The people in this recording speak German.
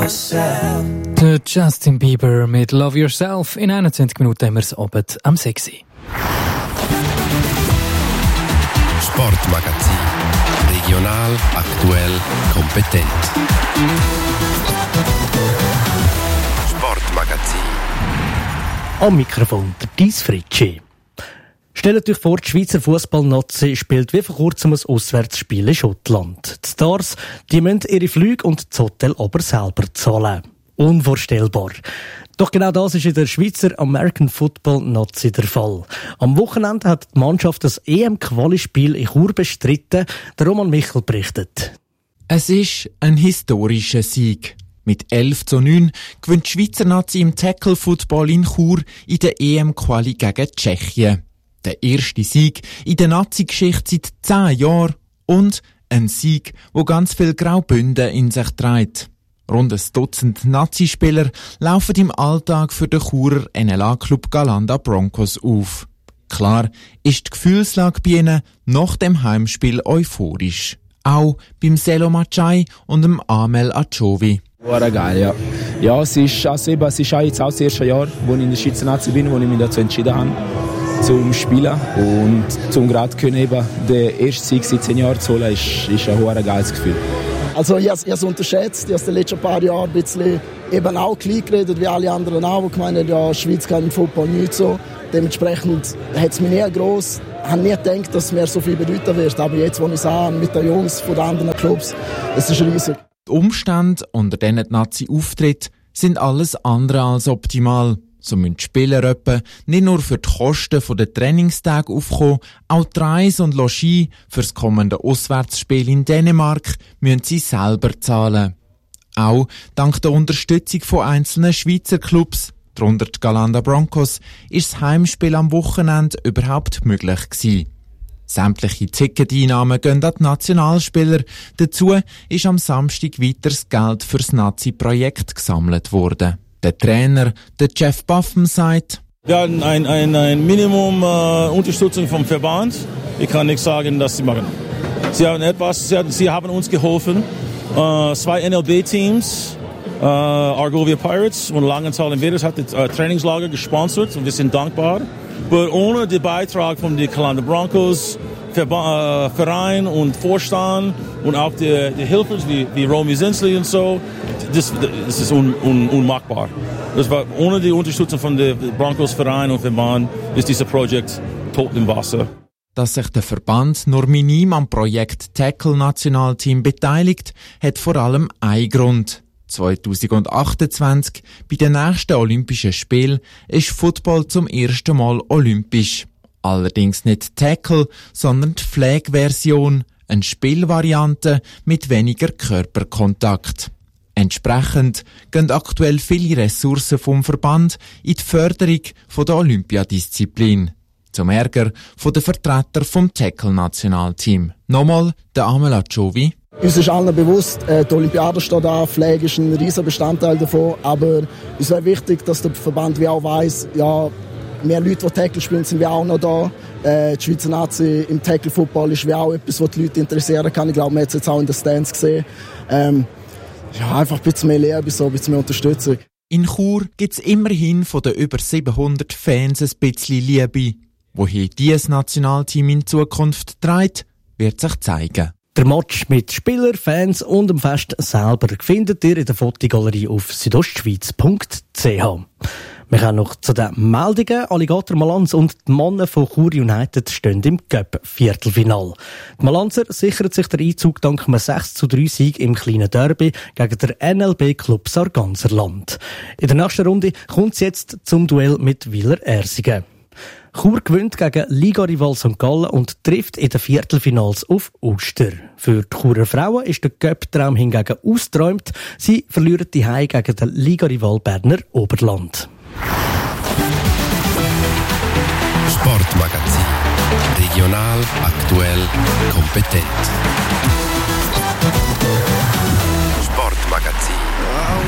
yourself. Der Justin Bieber mit Love Yourself. In 21 Minuten haben wir es Abend am 6. Sportmagazin. Regional, aktuell, kompetent. Sportmagazin. Am Mikrofon der Dies Fritschi. Stellt euch vor, die Schweizer Fußballnazi spielt wie vor kurzem ein Auswärtsspiel in Schottland. Die Stars, die müssen ihre Flüge und das Hotel aber selber zahlen. Unvorstellbar. Doch genau das ist in der Schweizer American Football Nazi der Fall. Am Wochenende hat die Mannschaft das EM-Quali-Spiel in Chur bestritten. Der Roman Michel berichtet. Es ist ein historischer Sieg. Mit 11:9 gewinnt die Schweizer Nazi im Tackle-Football in Chur in der EM-Quali gegen Tschechien. Der erste Sieg in der Nazi-Geschichte seit 10 Jahren und ein Sieg, wo ganz viel Graubünden in sich trägt. Rund ein Dutzend Nazi-Spieler laufen im Alltag für den Churer NLA-Club Galanda Broncos auf. Klar ist die Gefühlslage bei ihnen nach dem Heimspiel euphorisch. Auch beim Selo Macai und dem Amel Achovi. War geil, ja. Ja, es ist auch jetzt auch das erste Jahr, wo ich in der Schweizer Nazi bin, wo ich mich dazu entschieden habe, zum Spielen. Und zum gerade können eben den ersten Sieg seit 10 Jahren zu holen, ist ein geiles Gefühl. Also ich habe es unterschätzt, ich habe in den letzten paar Jahren ein bisschen eben auch klein geredet, wie alle anderen auch, die gemeint haben, ja, Schweiz kann im Fußball nicht so. Dementsprechend hat es mich nie gross, ich habe nie gedacht, dass es mir so viel bedeuten wird. Aber jetzt, wo ich es habe, mit den Jungs von den anderen Clubs, es ist riesig. Die Umstände, unter denen die Nazi auftritt, sind alles andere als optimal. So müssen die Spieler etwa nicht nur für die Kosten der Trainingstage aufkommen, auch die Reise und Logis für das kommende Auswärtsspiel in Dänemark müssen sie selber zahlen. Auch dank der Unterstützung von einzelnen Schweizer Clubs, darunter die Galanda Broncos, ist das Heimspiel am Wochenende überhaupt möglich gewesen. Sämtliche Ticketeinnahmen gehen an die Nationalspieler. Dazu ist am Samstag weiteres Geld für das Nazi-Projekt gesammelt worden. Der Trainer, der Jeff Buffen, sagt: Wir haben ein Minimum Unterstützung vom Verband. Ich kann nicht sagen, dass sie machen. Sie haben uns geholfen. 2 NLB-Teams, Argovia Pirates und Langenthal Invaders hat das Trainingslager gesponsert und wir sind dankbar. Aber ohne den Beitrag von den Galanda Broncos, Verein und Vorstand und auch die Hilfe wie Romy Zinsli und so, das ist unmachbar. Das war ohne die Unterstützung von den Broncos Verein und Verband ist dieses Projekt tot im Wasser. Dass sich der Verband nur minim am Projekt Tackle Nationalteam beteiligt, hat vor allem einen Grund. 2028, bei den nächsten Olympischen Spielen, ist Football zum ersten Mal olympisch. Allerdings nicht Tackle, sondern die Flag-Version, eine Spielvariante mit weniger Körperkontakt. Entsprechend gehen aktuell viele Ressourcen vom Verband in die Förderung der Olympiadisziplin. Zum Ärger der Vertreter vom Tackle-Nationalteam. Nochmal der Amel Achovi. Uns ist allen bewusst, die Olympiade steht da, Flag ist ein riesiger Bestandteil davon, aber es wäre wichtig, dass der Verband wie auch weiss, ja, mehr Leute, die Tackle spielen, sind wir auch noch da. Die Schweizer Nazi im Tackle-Football ist wie auch etwas, was die Leute interessieren kann. Ich glaube, man hat es jetzt auch in den Stands gesehen. Ja, einfach ein bisschen mehr Liebe, so ein bisschen mehr Unterstützung. In Chur gibt es immerhin von den über 700 Fans ein bisschen Liebe. Woher dieses Nationalteam in Zukunft trägt, wird sich zeigen. Der Match mit Spielern, Fans und dem Fest selber findet ihr in der Fotogalerie auf südostschweiz.ch. Wir kommen noch zu den Meldungen. Alligator Malanz und die Männer von Chur United stehen im Cup-Viertelfinal. Die Malanzer sichern sich den Einzug dank einem 6:3 Sieg im kleinen Derby gegen den NLB-Club Sarganserland. In der nächsten Runde kommt es jetzt zum Duell mit Wieler Ersingen. Chur gewinnt gegen Liga-Rival St. Gallen und trifft in den Viertelfinals auf Uster. Für die Churer Frauen ist der Cup-Traum hingegen ausgeträumt. Sie verlieren die Heim gegen den Liga-Rival Berner Oberland. Sportmagazin. Regional, aktuell, kompetent. Sportmagazin.